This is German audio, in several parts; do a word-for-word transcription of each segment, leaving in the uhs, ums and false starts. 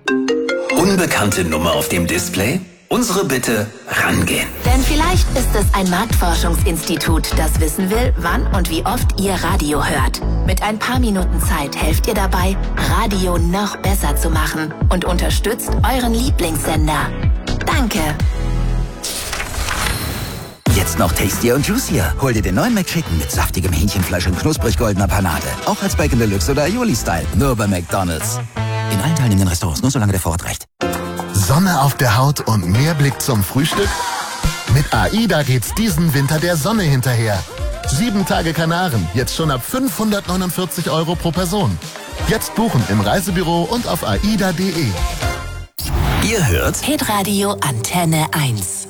Unbekannte Nummer auf dem Display? Unsere Bitte, rangehen. Denn vielleicht ist es ein Marktforschungsinstitut, das wissen will, wann und wie oft ihr Radio hört. Mit ein paar Minuten Zeit helft ihr dabei, Radio noch besser zu machen und unterstützt euren Lieblingssender. Danke. Jetzt noch tastier und juicier. Hol dir den neuen McChicken mit saftigem Hähnchenfleisch und knusprig goldener Panade. Auch als Bacon Deluxe oder Aioli-Style. Nur bei McDonald's. In allen teilnehmenden Restaurants, nur solange der Vorrat reicht. Sonne auf der Haut und mehr Blick zum Frühstück? Mit AIDA geht's diesen Winter der Sonne hinterher. Sieben Tage Kanaren, jetzt schon ab fünfhundertneunundvierzig Euro pro Person. Jetzt buchen im Reisebüro und auf aida punkt de. Ihr hört Hitradio Antenne eins.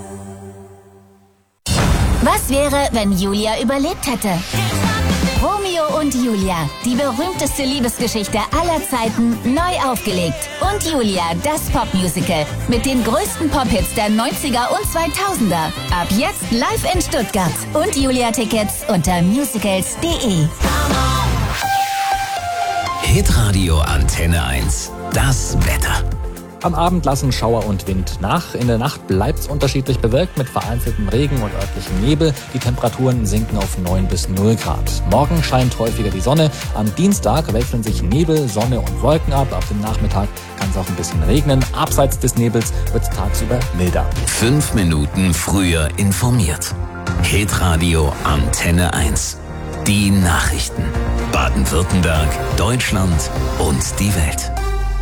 Was wäre, wenn Julia überlebt hätte? Romeo und Julia, die berühmteste Liebesgeschichte aller Zeiten, neu aufgelegt. Und Julia, das Popmusical mit den größten Pop-Hits der neunziger und zweitausender. Ab jetzt live in Stuttgart. Und Julia-Tickets unter musicals punkt de. Hitradio Antenne eins. Das Wetter. Am Abend lassen Schauer und Wind nach. In der Nacht bleibt es unterschiedlich bewölkt mit vereinzeltem Regen und örtlichem Nebel. Die Temperaturen sinken auf neun bis null Grad. Morgen scheint häufiger die Sonne. Am Dienstag wechseln sich Nebel, Sonne und Wolken ab. Ab dem Nachmittag kann es auch ein bisschen regnen. Abseits des Nebels wird es tagsüber milder. Fünf Minuten früher informiert. Hitradio Antenne eins. Die Nachrichten. Baden-Württemberg, Deutschland und die Welt.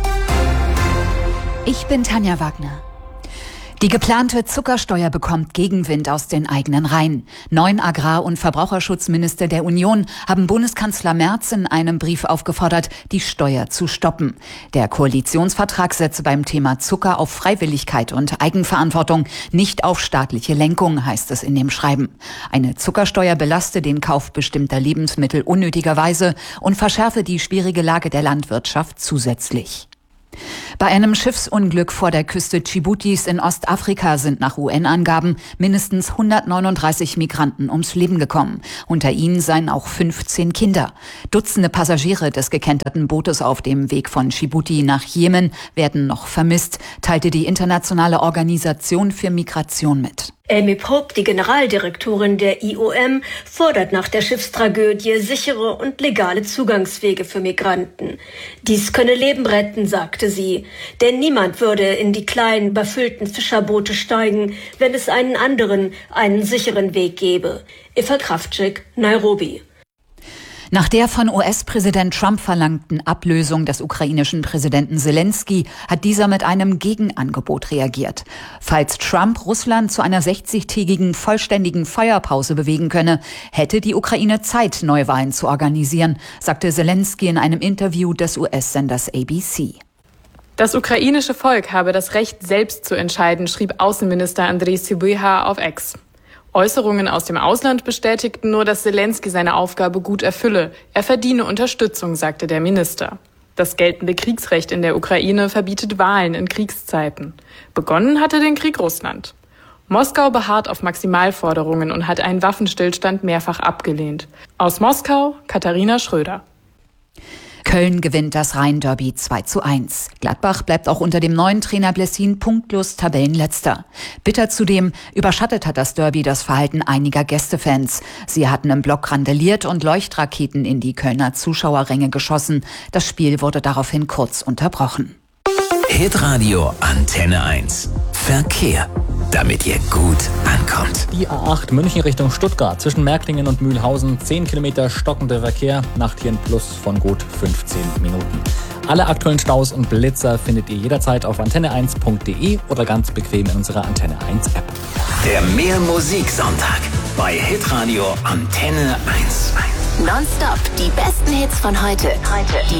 Ich bin Tanja Wagner. Die geplante Zuckersteuer bekommt Gegenwind aus den eigenen Reihen. Neun Agrar- und Verbraucherschutzminister der Union haben Bundeskanzler Merz in einem Brief aufgefordert, die Steuer zu stoppen. Der Koalitionsvertrag setze beim Thema Zucker auf Freiwilligkeit und Eigenverantwortung, nicht auf staatliche Lenkung, heißt es in dem Schreiben. Eine Zuckersteuer belaste den Kauf bestimmter Lebensmittel unnötigerweise und verschärfe die schwierige Lage der Landwirtschaft zusätzlich. Bei einem Schiffsunglück vor der Küste Dschibutis in Ostafrika sind nach U N-Angaben mindestens hundertneununddreißig Migranten ums Leben gekommen. Unter ihnen seien auch fünfzehn Kinder. Dutzende Passagiere des gekenterten Bootes auf dem Weg von Dschibuti nach Jemen werden noch vermisst, teilte die Internationale Organisation für Migration mit. Amy Pope, die Generaldirektorin der I O M, fordert nach der Schiffstragödie sichere und legale Zugangswege für Migranten. Dies könne Leben retten, sagte sie. Denn niemand würde in die kleinen, überfüllten Fischerboote steigen, wenn es einen anderen, einen sicheren Weg gäbe. Eva Kraftschick, Nairobi. Nach der von U S-Präsident Trump verlangten Ablösung des ukrainischen Präsidenten Selensky hat dieser mit einem Gegenangebot reagiert. Falls Trump Russland zu einer sechzigtägigen vollständigen Feuerpause bewegen könne, hätte die Ukraine Zeit, Neuwahlen zu organisieren, sagte Selensky in einem Interview des U S-Senders A B C. Das ukrainische Volk habe das Recht, selbst zu entscheiden, schrieb Außenminister Andriy Sybiha auf X. Äußerungen aus dem Ausland bestätigten nur, dass Selensky seine Aufgabe gut erfülle. Er verdiene Unterstützung, sagte der Minister. Das geltende Kriegsrecht in der Ukraine verbietet Wahlen in Kriegszeiten. Begonnen hatte den Krieg Russland. Moskau beharrt auf Maximalforderungen und hat einen Waffenstillstand mehrfach abgelehnt. Aus Moskau, Katharina Schröder. Köln gewinnt das Rhein-Derby zwei zu eins. Gladbach bleibt auch unter dem neuen Trainer Blessin punktlos Tabellenletzter. Bitter zudem, überschattet hat das Derby das Verhalten einiger Gästefans. Sie hatten im Block randaliert und Leuchtraketen in die Kölner Zuschauerränge geschossen. Das Spiel wurde daraufhin kurz unterbrochen. Hitradio Antenne eins. Verkehr, damit ihr gut ankommt. Die A acht München Richtung Stuttgart zwischen Märklingen und Mühlhausen. zehn Kilometer stockender Verkehr. Nacht hier ein Plus von gut fünfzehn Minuten. Alle aktuellen Staus und Blitzer findet ihr jederzeit auf antenne eins punkt de oder ganz bequem in unserer Antenne eins App. Der Mehr Musik Sonntag bei Hitradio Antenne eins. Nonstop die besten Hits von heute. Heute. Die